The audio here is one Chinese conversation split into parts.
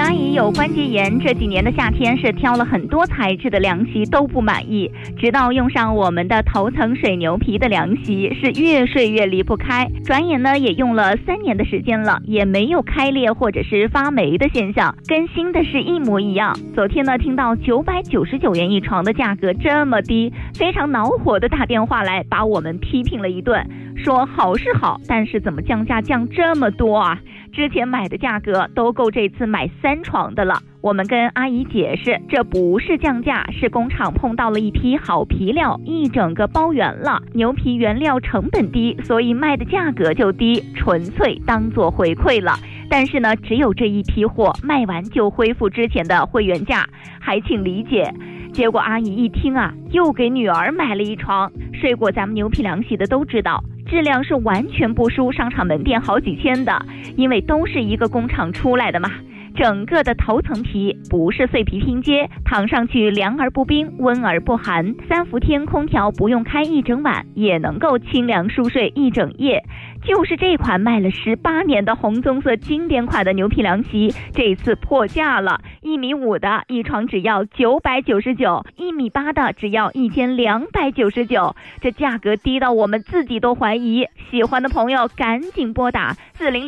阿姨有关节炎，这几年的夏天是挑了很多材质的凉席都不满意，直到用上我们的头层水牛皮的凉席，是越睡越离不开。转眼呢也用了3年的时间了，也没有开裂或者是发霉的现象，跟新的是一模一样。昨天呢听到999元一床的价格这么低，非常恼火的打电话来把我们批评了一顿，说好是好，但是怎么降价降这么多啊？之前买的价格都够这次买3床的了。我们跟阿姨解释，这不是降价，是工厂碰到了一批好皮料，一整个包圆了，牛皮原料成本低，所以卖的价格就低，纯粹当做回馈了。但是呢，只有这一批货，卖完就恢复之前的会员价，还请理解。结果阿姨一听啊，又给女儿买了一床。睡过咱们牛皮凉席的都知道，质量是完全不输商场门店好几千的，因为都是一个工厂出来的嘛。整个的头层皮不是碎皮拼接，躺上去凉而不冰，温而不寒，3伏天空调不用开1整晚，也能够清凉舒睡1整夜。就是这款卖了18年的红棕色经典款的牛皮凉席，这次破价了，1.5米的一床只要999，1.8米的只要1299，这价格低到我们自己都怀疑。喜欢的朋友赶紧拨打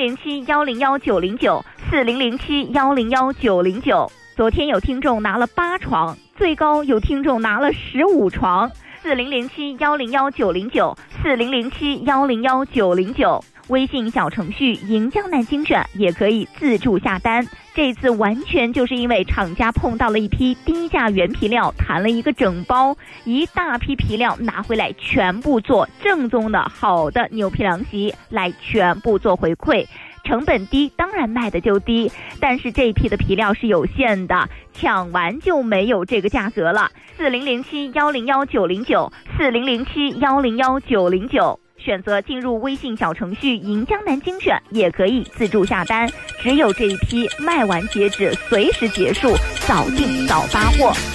4007101909，4007101909。昨天有听众拿了8床，最高有听众拿了15床。4007101909，4007101909。微信小程序银江南精选也可以自助下单。这次完全就是因为厂家碰到了一批低价原皮料，谈了一个整包，一大批皮料拿回来全部做正宗的好的牛皮凉席，来全部做回馈。成本低当然卖的就低，但是这批的皮料是有限的，抢完就没有这个价格了。4007101909，4007101909。选择进入微信小程序银江南精选也可以自助下单，只有这一批，卖完截止，随时结束，早订早发货。